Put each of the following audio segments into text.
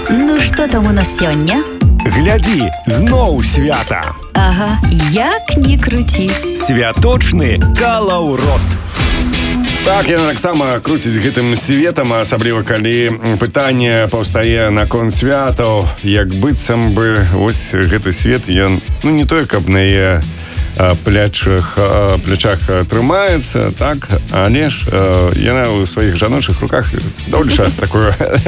Ну што там у нас сёння? Глядзі, зноў свята. Ага, як не круці. Святочны калаўрот. Так, яна таксама круціць гэтым светам, асабліва калі пытанне паўстае наконт святаў, як быццам бы вось гэты свет, ён, не тое, каб на яе плячах трымаецца, так, але ж яна ў сваіх жаночых руках даволі часта такое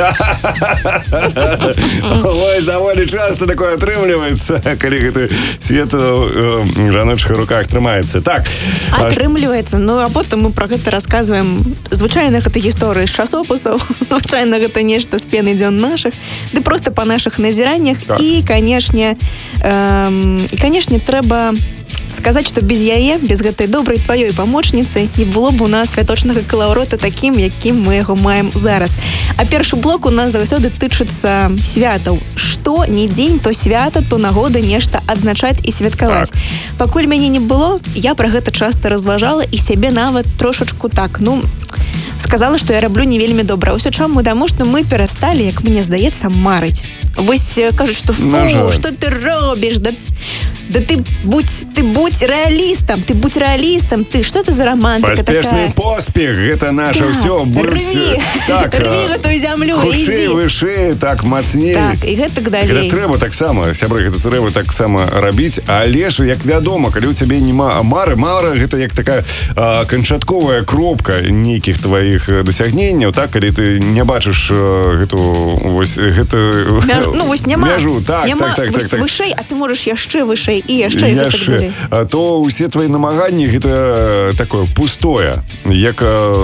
даволі часта такое атрымліваецца, калі гэты свет у жаночых руках трымаецца. Так. Атрымліваецца, а потым мы пра гэта расказваем. Звычайна гэта гісторыі з часопісаў, звычайна гэта нешта з пены дзён нашых, ды проста па нашых назіраннях. І, канешне, трэба сказаць, што без яе, без гэтай добрай тваёй памочніцы не было б у нас святочнага калаўрота такім, якім мы яго маем зараз. А першы блок у нас заўсёды тычыцца святаў. Што не дзень, то свята, то нагода нешта адзначаць і святкаваць. Пакуль мяне не было, я пра гэта часта разважала і сябе нават трошачку так, сказала, што я раблю не вельмі добра. Усё чаму? Таму што мы перасталі, як мне здаецца, марыць. Вось кажуць, што што ты робіш? Да ты будь рэалістам, ты што ты за романтыка такая? Паспешны поспех, гэта наша ўсё. Рві гэтую зямлю, хутчэй, вышэй, так, мацней. Так, і гэтак далей. Гэта трэба таксама, сябры, гэта трэба таксама рабіць, але ж, як вядома, калі ў цябе няма мара, гэта як такая канчатковая кропка нейкіх тваіх дасягненняў, так, калі ты не бачыш гэту, вось, гэтую мяжу. Так, вышэй, а ты можаш яшчэ вышэй і яшчэ, і гэтак далей. То ўсе твои намаганні гэта такое пустое, як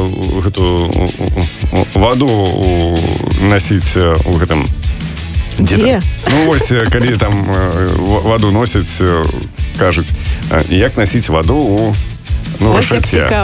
гэту ваду насіць у гэтым. Дзе? Вось, калі там ваду носяць, кажуць, як насіць ваду у рашаце.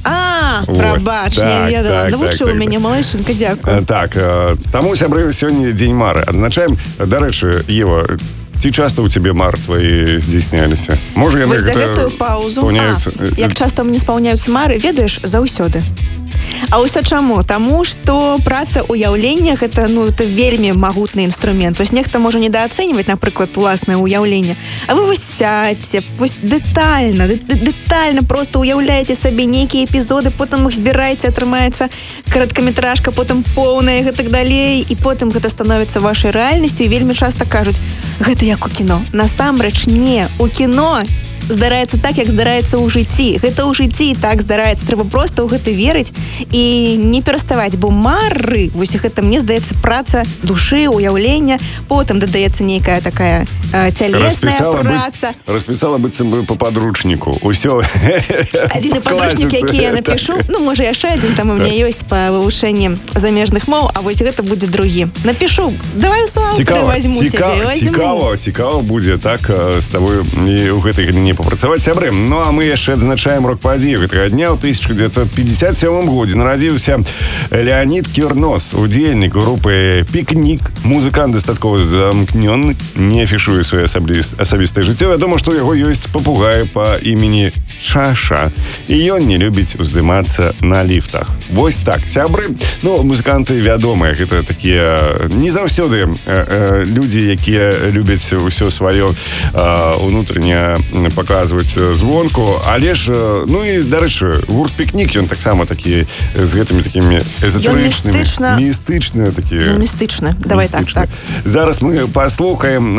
Прабач, не ведала. Навучыў мяне, малайчынка, дзякую. Так, таму, сябры, сёння дзень мары. Адзначаем, дарэчы, Ева, ці часта ў цябе мар твои здзейсняліся? Можа, яны за гэтую паузу, як часта мне спаўняюцца мары, ведаеш, заўсёды. А ўсё чаму? Таму, што праца ўяўлення гэта вельмі магутны інструмент. Вось нехта можа недаацэньваць, напрыклад, уласнае ўяўленне. А вы вось сядзьце, вось дэтальна проста ўяўляеце сабе нейкія эпізоды, потым іх збіраеце, атрымаецца кароткаметражка, потым поўная і гэтак далей, і потым гэта становіцца вашай рэальнасцю, і вельмі часта кажуць, гэта як у кіно. Насамрэч не, у кіно здараецца так, як здараецца ў жыцці. Гэта ў жыцці так здараецца. Трэба проста ў гэта верыць і не пераставаць, бо мары, вось гэта, мне здаецца, праца душы, уяўлення, потым дадаецца нейкая такая цялесная праца. Распісала быццам бы па падручніку. Усё. Адзіны падручнік, які я напішу, можа яшчэ адзін там у мяне ёсць па вывучэнні замежных моў, а вось гэта будзе другі. Напішу. Давай у суаўтары вазьму цябе. Цікава будзе, так, з табой і ў гэтай галіне попрацаваць, сябры. А мы яшчэ адзначаем рок-падзею гэтага дня. ў 1957 годзе нарадзіўся Леонид Кірнос, удзельнік групы «Пікнік», музыкант дастаткова замкнённы, не афішуе сваё асабістае жыццё. Вядома, што ў яго ёсць папугай па імені Шаша, і ён не любіць уздымацца на ліфтах. Вось так, сябры. Музыканты вядомыя, гэта такія не заўсёды людзі, якія любяць усё сваё унутранне паказваць звонку, але ж, і, дарэчы, гурт «Пікнік», ён таксама такі, з гэтымі такімі эзотэрычнымі, містычныя такія. Містычна, давай так. Зараз мы паслухаем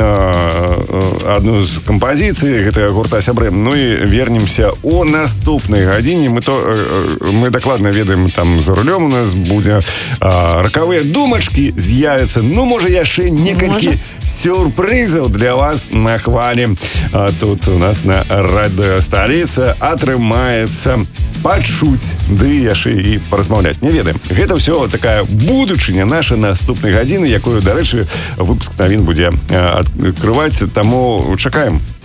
адну з кампазіцый гэтага гурта, сябры, і вернемся у наступнай гадзіне. Мы дакладна ведаем, там за рулём у нас будзе ракавыя думачкі з'явяцца, можа яшчэ некалькі сюрпрызаў для вас на хвалі. Тут у нас на радыёсталіцы атрымаецца пачуць, ды яшчэ і паразмаўляць. Не ведаем. Гэта ўсё такая будучыня наша наступнай гадзіны, якую, дарэчы, выпуск навін будзе адкрываць, таму чакаем.